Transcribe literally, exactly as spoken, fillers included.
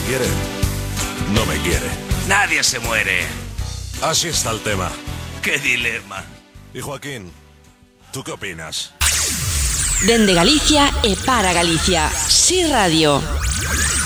quiere, no me quiere. Nadie se muere. Así está el tema. ¡Qué dilema! Y Joaquín, ¿tú qué opinas? Dende Galicia e para Galicia. Sí Radio.